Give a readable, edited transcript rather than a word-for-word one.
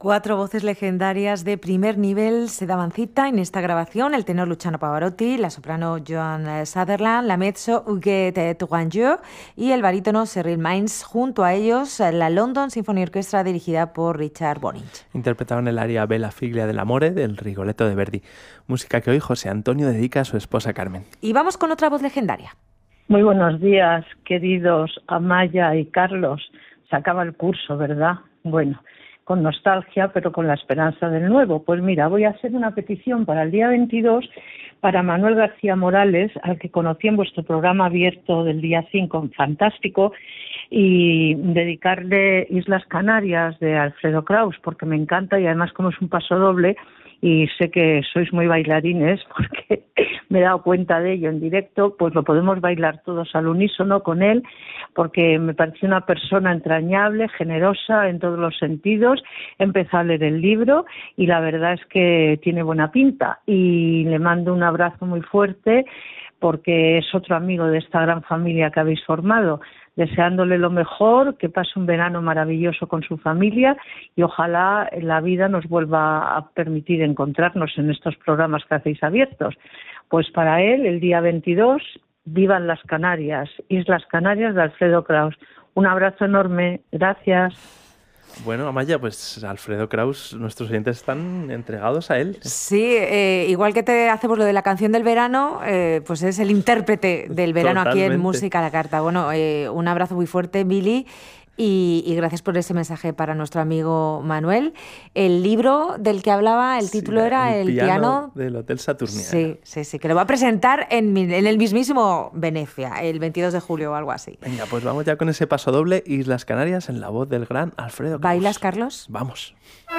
4 voces legendarias de primer nivel se daban cita en esta grabación: el tenor Luciano Pavarotti, la soprano Joan Sutherland, la mezzo Huguette Tourangeau y el barítono Cyril Mainz. Junto a ellos, la London Symphony Orchestra, dirigida por Richard Boninch. Interpretaron el aria Bella Figlia dell'amore del Rigoletto de Verdi, música que hoy José Antonio dedica a su esposa Carmen. Y vamos con otra voz legendaria. Muy buenos días, queridos Amaya y Carlos. Se acaba el curso, ¿verdad? Bueno, con nostalgia, pero con la esperanza del nuevo. Pues mira, voy a hacer una petición para el día 22 para Manuel García Morales, al que conocí en vuestro programa abierto del día 5, fantástico, y dedicarle Islas Canarias de Alfredo Kraus, porque me encanta y además como es un paso doble, y sé que sois muy bailarines porque me he dado cuenta de ello en directo, pues lo podemos bailar todos al unísono con él, porque me pareció una persona entrañable, generosa en todos los sentidos. Empecé a leer el libro y la verdad es que tiene buena pinta y le mando un abrazo muy fuerte porque es otro amigo de esta gran familia que habéis formado. Deseándole lo mejor, que pase un verano maravilloso con su familia y ojalá la vida nos vuelva a permitir encontrarnos en estos programas que hacéis abiertos. Pues para él, el día 22, vivan las Canarias, Islas Canarias de Alfredo Kraus. Un abrazo enorme, gracias. Bueno, Amaya, pues Alfredo Kraus, nuestros oyentes están entregados a él. Sí, igual que te hacemos lo de la canción del verano, pues es el intérprete del verano. Totalmente. Aquí en Música a la Carta. Bueno, un abrazo muy fuerte, Billy, y gracias por ese mensaje para nuestro amigo Manuel. El libro del que hablaba, el título era El piano del Hotel Saturniana. Sí, que lo va a presentar en el mismísimo Venecia, el 22 de julio o algo así. Venga, pues vamos ya con ese paso doble, Islas Canarias, en la voz del gran Alfredo Kraus. ¿Bailas, Carlos? Vamos.